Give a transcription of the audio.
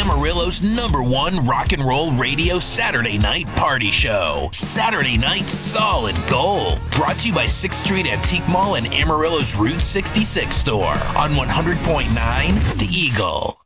Amarillo's #1 rock and roll radio Saturday night party show. Saturday Night Solid Gold. Brought to you by 6th Street Antique Mall and Amarillo's Route 66 store on 100.9 The Eagle.